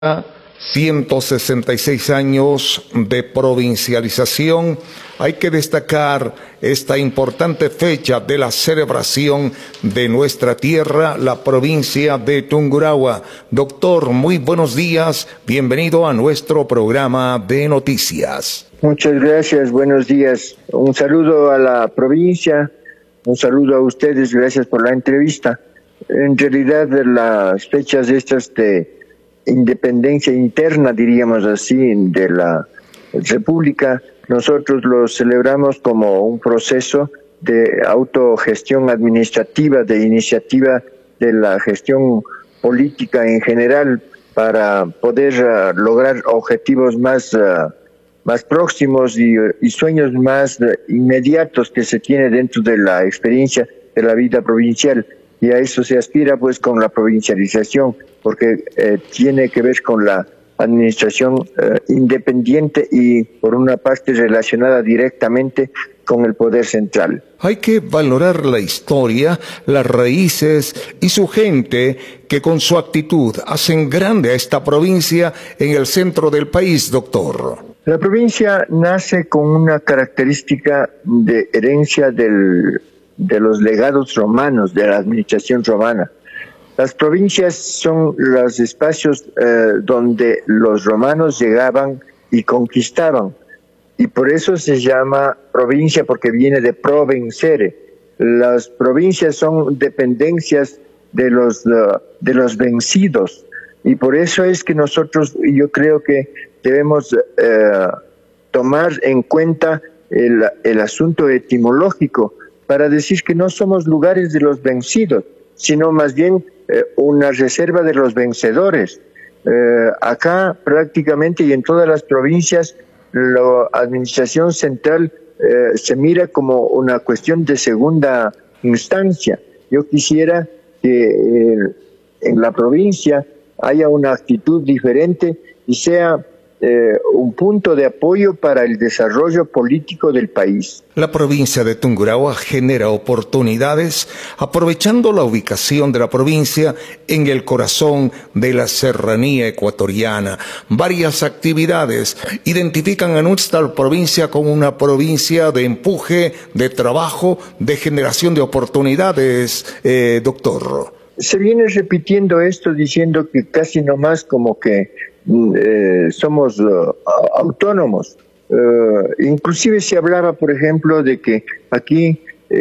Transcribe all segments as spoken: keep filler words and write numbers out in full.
ciento sesenta y seis años de provincialización. Hay que destacar esta importante fecha de la celebración de nuestra tierra, la provincia de Tungurahua. Doctor, muy buenos días, bienvenido a nuestro programa de noticias. Muchas gracias, buenos días. Un saludo a la provincia, un saludo a ustedes, gracias por la entrevista. En realidad, las fechas estas de independencia interna, diríamos así, de la República, nosotros lo celebramos como un proceso de autogestión administrativa, de iniciativa de la gestión política en general, para poder uh, lograr objetivos más, uh, más próximos y, y sueños más uh, inmediatos que se tiene dentro de la experiencia de la vida provincial. Y a eso se aspira pues con la provincialización, porque eh, tiene que ver con la administración eh, independiente y por una parte relacionada directamente con el poder central. Hay que valorar la historia, las raíces y su gente que con su actitud hacen grande a esta provincia en el centro del país, doctor. La provincia nace con una característica de herencia del de los legados romanos, de la administración romana. Las provincias son los espacios eh, donde los romanos llegaban y conquistaban, y por eso se llama provincia, porque viene de provencere. Las provincias son dependencias de los, uh, de los vencidos, y por eso es que nosotros, yo creo que debemos eh, tomar en cuenta el, el asunto etimológico, para decir que no somos lugares de los vencidos, sino más bien eh, una reserva de los vencedores. Eh, acá prácticamente y en todas las provincias la administración central eh, se mira como una cuestión de segunda instancia. Yo quisiera que eh, en la provincia haya una actitud diferente y sea Eh, un punto de apoyo para el desarrollo político del país. La provincia de Tungurahua genera oportunidades aprovechando la ubicación de la provincia en el corazón de la serranía ecuatoriana. Varias actividades identifican a nuestra provincia como una provincia de empuje, de trabajo, de generación de oportunidades, eh, doctor. Se viene repitiendo esto diciendo que casi nomás como que Eh, somos uh, autónomos. Uh, inclusive se hablaba, por ejemplo, de que aquí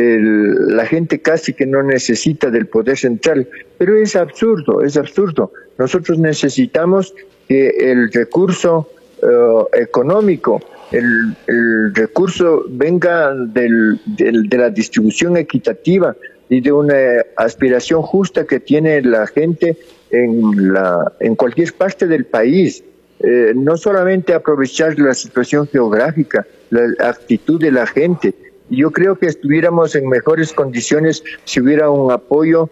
el, la gente casi que no necesita del poder central, pero es absurdo, es absurdo. Nosotros necesitamos que el recurso uh, económico, el, el recurso venga del, del, de la distribución equitativa y de una aspiración justa que tiene la gente en, la, en cualquier parte del país. Eh, no solamente aprovechar la situación geográfica, la actitud de la gente. Yo creo que estuviéramos en mejores condiciones si hubiera un apoyo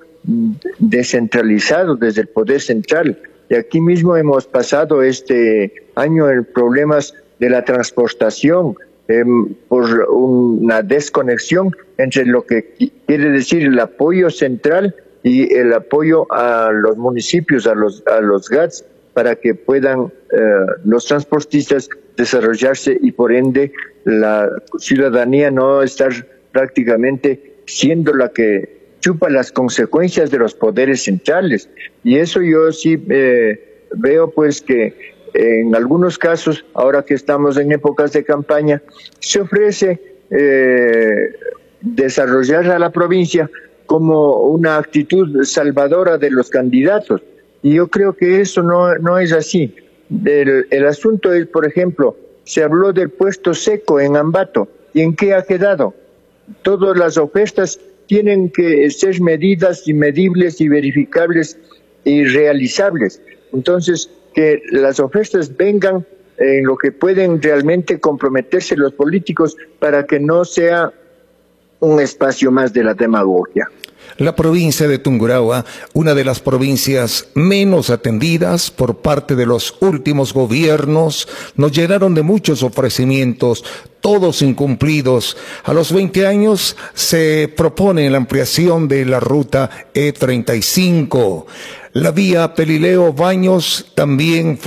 descentralizado desde el poder central. Y aquí mismo hemos pasado este año en problemas de la transportación, eh, por una desconexión entre lo que quiere decir el apoyo central y el apoyo a los municipios, a los, a los G A Ts, para que puedan eh, los transportistas desarrollarse y por ende la ciudadanía no estar prácticamente siendo la que chupa las consecuencias de los poderes centrales. Y eso yo sí eh, veo pues que en algunos casos, ahora que estamos en épocas de campaña, se ofrece eh, desarrollar a la provincia como una actitud salvadora de los candidatos. Y yo creo que eso no, no es así. El, el asunto es, por ejemplo, se habló del puesto seco en Ambato. ¿Y en qué ha quedado? Todas las ofertas tienen que ser medidas y medibles y verificables y realizables. Entonces, que las ofertas vengan en lo que pueden realmente comprometerse los políticos para que no sea un espacio más de la demagogia. La provincia de Tungurahua, una de las provincias menos atendidas por parte de los últimos gobiernos, nos llenaron de muchos ofrecimientos, todos incumplidos. A los veinte años se propone la ampliación de la ruta E treinta y cinco. La vía Pelileo Baños también